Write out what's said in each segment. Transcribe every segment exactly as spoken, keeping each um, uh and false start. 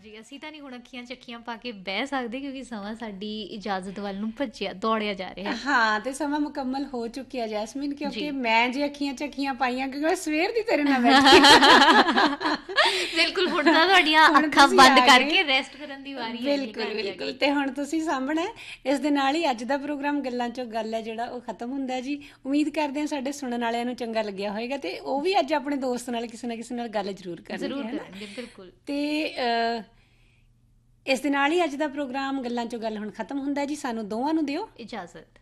ਜੀ ਅਸੀਂ ਤਾਂ ਨਹੀਂ ਹੁਣ ਅੱਖੀਆਂ ਚੱਖੀਆਂ ਪਾ ਕੇ ਬਹਿ ਸਕਦੇ ਕਿਉਂਕਿ ਸਮਾਂ ਸਾਡੀ ਇਜਾਜ਼ਤ ਵੱਲ ਨੂੰ ਭੱਜਿਆ ਦੌੜਿਆ ਜਾ ਰਿਹਾ ਹੈ। ਹਾਂ ਤੇ ਸਮਾਂ ਮੁਕੰਮਲ ਹੋ ਚੁੱਕਿਆ ਜੈਸਮੀਨ, ਕਿਉਂਕਿ ਜੀ ਮੈਂ ਜੇ ਅੱਖੀਆਂ ਚੱਖੀਆਂ ਪਾਈਆਂ ਕਿਉਂਕਿ ਮੈਂ ਸਵੇਰ ਦੀ ਤੇਰੇ ਨਾਲ ਬੈਠੀ ਹਾਂ। ਬਿਲਕੁਲ ਹੁਣ ਤਾਂ ਤੁਹਾਡੀਆਂ ਹੁਣ ਅੱਖਾਂ ਤੁਸੀਂ ਬੰਦ ਆ ਗਏ। ਕਰਕੇ ਰੈਸਟ ਕਰਨ ਦੀ ਵਾਰੀ ਹੈ ਜੀ ਬਿਲਕੁਲ ਘਰ ਜਾ ਬਿਲਕੁਲ, ਕੇ। ਤੇ ਹੁਣ ਤੁਸੀਂ ਸਾਹਮਣੇ ਇਸ ਦੇ ਨਾਲ ਹੀ ਅੱਜ ਦਾ ਪ੍ਰੋਗਰਾਮ ਗੱਲਾਂ ਚੋਂ ਗੱਲ ਹੈ ਜਿਹੜਾ ਉਹ ਖਤਮ ਹੁੰਦਾ ਹੈ ਜੀ। ਉਮੀਦ ਕਰਦੇ ਹਾਂ ਸਾਡੇ ਸੁਣਨ ਵਾਲਿਆਂ ਨੂੰ ਚੰਗਾ ਲੱਗਿਆ ਹੋਵੇਗਾ ਤੇ ਉਹ ਵੀ ਅੱਜ ਆਪਣੇ ਦੋਸਤ ਨਾਲ ਕਿਸੇ ਨਾ ਕਿਸੇ ਨਾਲ ਗੱਲ ਜ਼ਰੂਰ ਕਰਨਗੇ, ਜ਼ਰੂਰ ਹੈ ਨਾ। ਕਰਨਗੇ ਬਿਲਕੁਲ। ਤੇ ਅਹ, ਇਸ ਦੇ ਨਾਲ ਹੀ ਅੱਜ ਦਾ ਪ੍ਰੋਗਰਾਮ ਗੱਲਾਂ ਚੋਂ ਗੱਲ ਹੁਣ ਖਤਮ ਹੁੰਦਾ ਹੈ ਜੀ। ਸਾਨੂੰ ਦੋਵਾਂ ਨੂੰ ਦਿਓ ਇਜਾਜ਼ਤ।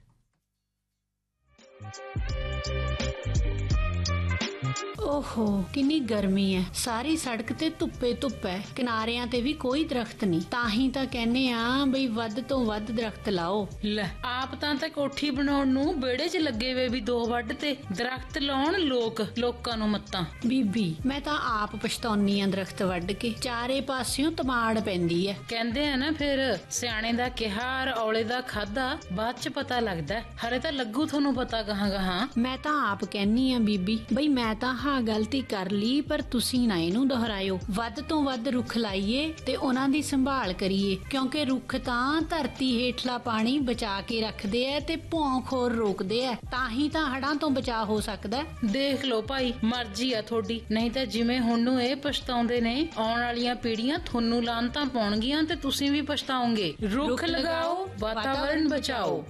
ਓਹੋ ਕਿੰਨੀ ਗਰਮੀ ਹੈ, ਸਾਰੀ ਸੜਕ ਤੇ ਧੁੱਪੇ ਧੁੱਪ ਹੈ, ਕਿਨਾਰਿਆਂ ਤੇ ਵੀ ਕੋਈ ਦਰਖਤ ਨਹੀਂ। ਤਾਂ ਹੀ ਤਾਂ ਕਹਿੰਦੇ ਆ ਬਈ ਵੱਧ ਤੋਂ ਵੱਧ ਦਰਖਤ ਲਾਓ। ਲੈ ਆਪ ਤਾਂ ਤੇ ਕੋਠੀ ਬਣਾਉਣ ਨੂੰ ਵਿਹੜੇ 'ਚ ਲੱਗੇ ਵੇ ਵੀ ਦੋ ਵੱਢ ਤੇ ਦਰਖਤ ਲਾਉਣ ਲੋਕ, ਲੋਕਾਂ ਨੂੰ ਮੱਤਾਂ। ਬੀਬੀ ਮੈਂ ਤਾਂ ਆਪ ਪਛਤਾਉਣੀ ਆ ਦਰਖਤ ਵੱਢ ਕੇ, ਚਾਰੇ ਪਾਸਿਓਂ ਤਮਾੜ ਪੈਂਦੀ ਹੈ। ਕਹਿੰਦੇ ਆ ਨਾ ਫਿਰ ਸਿਆਣੇ ਦਾ ਕਿਹਾ ਔਲੇ ਦਾ ਖਾਦਾ ਬਾਅਦ 'ਚ ਪਤਾ ਲੱਗਦਾ, ਹਰੇ ਤਾਂ ਲੱਗੂ ਤੁਹਾਨੂੰ ਪਤਾ ਗਾਹਾਂ ਗਾਹਾਂ। ਮੈਂ ਤਾਂ ਆਪ ਕਹਿੰਨੀ ਆ ਬੀਬੀ ਬਈ ਮੈਂ ਤਾਂ ਹਾਂ ਗਲਤੀ ਕਰ ਲਈ, ਪਰ ਤੁਸੀਂ ਨਾ ਇਹਨੂੰ ਦੁਹਰਾਇਓ। ਵੱਧ ਤੋਂ ਵੱਧ ਰੁੱਖ ਲਾਈਏ ਤੇ ਉਹਨਾਂ ਦੀ ਸੰਭਾਲ ਕਰੀਏ, ਕਿਉਂਕਿ ਰੁੱਖ ਤਾਂ ਧਰਤੀ ਹੇਠਲਾ ਪਾਣੀ ਬਚਾ ਕੇ ਰੱਖਦੇ ਐ ਤੇ ਭੌਂਖੋਰ ਰੋਕਦੇ ਐ। ਤਾਂ ਹੀ ਤਾਂ ਹੜ੍ਹਾਂ ਤੋਂ ਬਚਾਅ ਹੋ ਸਕਦਾ। ਦੇਖ ਲਓ ਭਾਈ, ਮਰਜ਼ੀ ਆ ਤੁਹਾਡੀ, ਨਹੀਂ ਤਾਂ ਜਿਵੇਂ ਹੁਣ ਨੂੰ ਇਹ ਪਛਤਾਉਂਦੇ ਨੇ ਆਉਣ ਵਾਲੀਆਂ ਪੀੜ੍ਹੀਆਂ ਤੁਹਾਨੂੰ ਲਾਹਨਤਾਂ ਪਾਉਣਗੀਆਂ ਤੇ ਤੁਸੀਂ ਵੀ ਪਛਤਾਓਗੇ। ਰੁੱਖ ਲਗਾਓ, ਵਾਤਾਵਰਨ ਬਚਾਓ।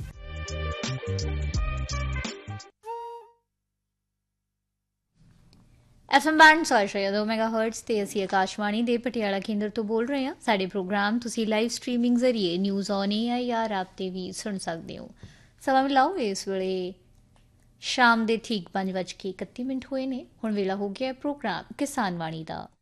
ਐਫ ਐਮ ਬੈਂਡ ਸੌ ਛੇ ਦੋ ਮੈਗਾ ਹਰਟਜ਼ ਤੇ ਅਸੀਂ ਆਕਾਸ਼ਵਾਣੀ ਦੇ ਪਟਿਆਲਾ ਕੇਂਦਰ ਤੋਂ ਬੋਲ ਰਹੇ ਹਾਂ। ਸਾਡੇ ਪ੍ਰੋਗਰਾਮ ਤੁਸੀਂ ਲਾਈਵ ਸਟਰੀਮਿੰਗ ਜ਼ਰੀਏ ਨਿਊਜ਼ ਔਨ ਏ ਆਈ ਜਾਂ ਰਾਬਤੇ ਵੀ ਸੁਣ ਸਕਦੇ ਹੋ। ਸਮਾਂ ਮਿਲਾਓ ਇਸ ਵੇਲੇ ਸ਼ਾਮ ਦੇ ਠੀਕ ਪੰਜ ਵੱਜ ਕੇ ਇਕੱਤੀ ਮਿੰਟ ਹੋਏ ਨੇ। ਹੁਣ ਵੇਲਾ ਹੋ ਗਿਆ ਪ੍ਰੋਗਰਾਮ ਕਿਸਾਨ ਵਾਣੀ ਦਾ।